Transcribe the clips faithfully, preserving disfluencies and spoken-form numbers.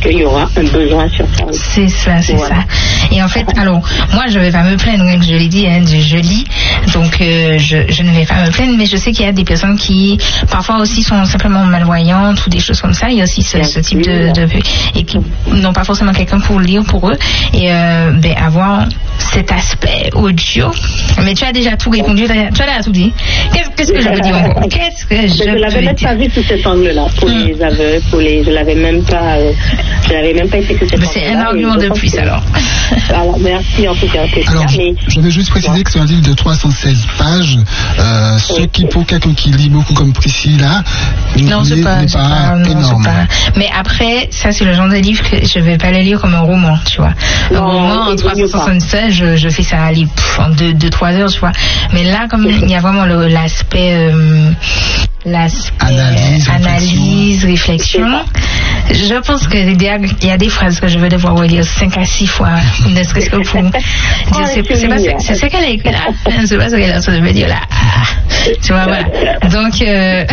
qu'il y aura un besoin sur ça. C'est ça, c'est voilà. ça. Et en fait, alors, moi, je ne vais pas me plaindre, comme je l'ai dit, hein, je lis, donc euh, je, je ne vais pas me plaindre, mais je sais qu'il y a des personnes qui, parfois aussi, sont simplement malvoyantes ou des choses comme ça. Il y a aussi ce, ce type de, de... et qui n'ont pas forcément quelqu'un pour lire pour eux. Et euh, ben, avoir cet aspect audio. Mais tu as déjà tout répondu, tu as déjà tout dit. Qu'est-ce, qu'est-ce que je veux dire encore? Qu'est-ce que je, je ne l'avais même pas vu sous cet angle-là, pour hum. les aveugles, pour les... je ne l'avais même pas... Euh, je n'avais même pas été sous cet angle-là. C'est un argument de plus, que... alors. Alors, merci en tout cas. Alors, ça, mais... je vais juste préciser ouais. que c'est un livre de trois cent seize pages, euh, ce oui. qui, pour quelqu'un qui lit beaucoup comme Priscilla, non, c'est pas, n'est c'est pas, pas non, énorme. C'est pas... Mais après, ça, c'est le genre de livre que je ne vais pas le lire comme un roman, tu vois. Un non, roman en trois cent soixante-seize, je, je fais ça à lire en deux trois heures, tu vois. Mais là, comme il y a vraiment le, l'aspect... Euh, l'aspect analyse, analyse réflexion. réflexion. Je pense qu'il y a des phrases que je vais devoir relire cinq à six fois, ne serait-ce que pour dire c'est, c'est, pas, c'est, c'est ce qu'elle a écrit là, c'est pas ce qu'elle a dit, je veux dire là. Tu vois, voilà. Donc, euh,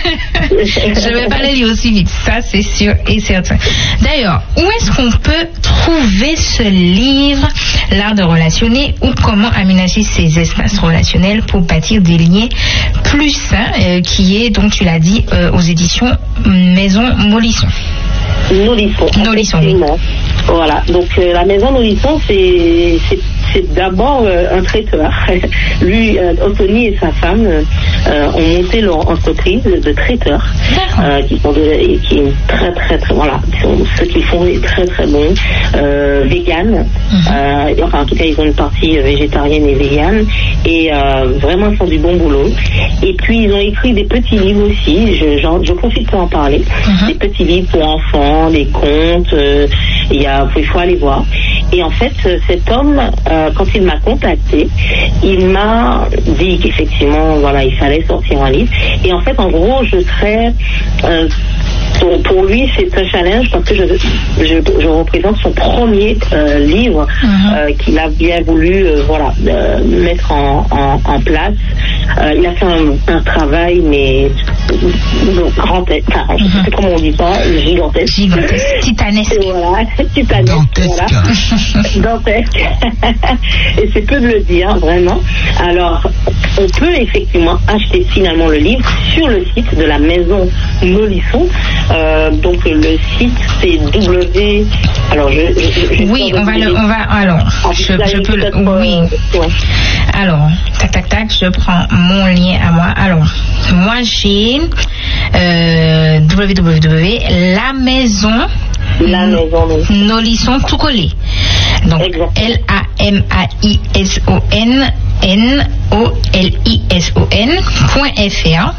je vais pas les lire aussi vite, ça c'est sûr et certain. D'ailleurs, où est-ce qu'on peut trouver ce livre, L'art de relationner, ou comment aménager ses espaces relationnels pour bâtir des liens plus sains, euh, qui est, donc tu l'as dit, euh, aux éditions Maison Molisson. Nolisson. Nolisson. Voilà, donc euh, la maison Nolisson, c'est, c'est, c'est d'abord euh, un traiteur. Lui, euh, Anthony et sa femme euh, ont monté leur entreprise de traiteurs, euh, qui sont de, et qui est très très très, voilà, sont, ce qu'ils font est très très bon, euh, vegan, mm-hmm. euh, enfin en tout cas ils ont une partie végétarienne et végane, et euh, vraiment ils font du bon boulot. Et puis ils ont écrit des petits livres aussi, je, j'en, je profite pour en parler, mm-hmm. des petits livres pour enfants, des contes, euh, il y a, il faut aller voir. Et en fait, cet homme, euh, quand il m'a contacté, il m'a dit qu'effectivement, voilà, il fallait sortir un livre. Et en fait, en gros, je serais... Euh, pour, pour lui, c'est un challenge parce que je, je, je représente son premier euh, livre mm-hmm. euh, qu'il a bien voulu euh, voilà, euh, mettre en, en, en place. Euh, il a fait un, un travail, mais grand, enfin, je ne sais plus comment on dit ça, gigantesque. Gigantesque, titanesque. Et voilà, titanesque. Dantesque. Voilà. Dantesque. Et c'est peu de le dire, vraiment. Alors, on peut effectivement acheter finalement le livre sur le site de la maison Molisson. Euh, donc le site c'est W. Alors je. je, je oui, on va le, on va. Alors, ah, je, je peux le. Oui. Euh, ouais. Alors, tac tac tac, je prends mon lien à moi. Alors, moi j'ai euh, www la maison. La maison Nolisson tout collé. Donc L A M A I S O N N O L I S O N point F R.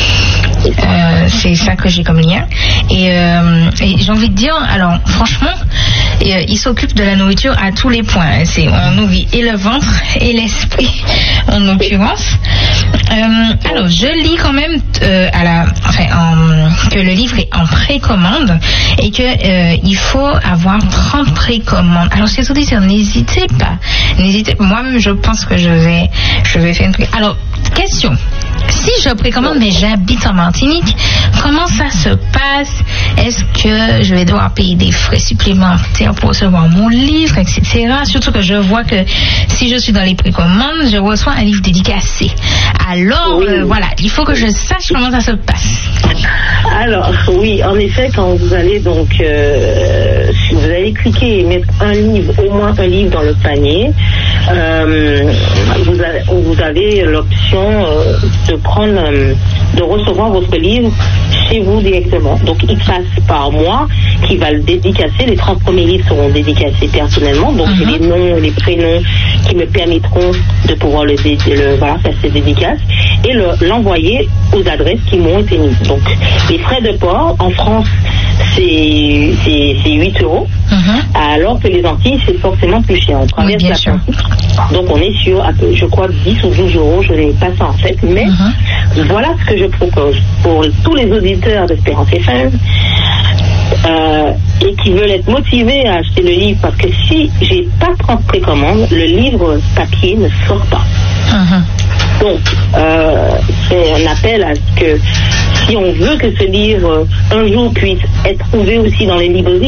Euh, c'est ça que j'ai comme lien. Et, euh, et j'ai envie de dire, alors franchement, euh, il s'occupe de la nourriture à tous les points. C'est, on nourrit et le ventre et l'esprit, en l'occurrence. Euh, alors, je lis quand même euh, à la, enfin, en, que le livre est en précommande et que euh, il faut avoir trente précommandes. Alors, c'est tout dit, n'hésitez pas, n'hésitez pas. Moi-même, je pense que je vais, je vais faire une pré. Alors, question. Si je précommande, mais j'habite en Martinique, comment ça se passe? Est-ce que je vais devoir payer des frais supplémentaires pour recevoir mon livre, et cetera. Surtout que je vois que si je suis dans les précommandes, je reçois un livre dédicacé. Alors, oui. euh, voilà, il faut que je sache comment ça se passe. Alors, oui, en effet, quand vous allez donc, euh, si vous allez cliquer et mettre un livre, au moins un livre dans le panier, euh, vous, avez, vous avez l'option euh, de prendre, euh, de recevoir votre livre chez vous directement. Donc, il passe par moi qui va le dédicacer. Les trente premiers livres seront dédicacés personnellement. Donc, mm-hmm. j'ai les noms, les prénoms qui me permettront de pouvoir le, dé, le voilà, faire ces dédicaces et le, l'envoyer aux adresses qui m'ont été mises. Donc, les frais de port en France, c'est, c'est, c'est huit euros, mm-hmm. alors que les Antilles, c'est forcément plus cher. On traverse oui, la Atlantique. Donc, on est sur, je crois, dix ou douze euros. Je n'ai pas ça en fait. Mais mm-hmm. voilà ce que je propose pour tous les auditeurs d'Espérance F M. Euh, et qui veulent être motivés à acheter le livre, parce que si j'ai pas trente précommandes, le livre papier ne sort pas. Uh-huh. Donc, euh, c'est un appel à ce que si on veut que ce livre un jour puisse être trouvé aussi dans les librairies,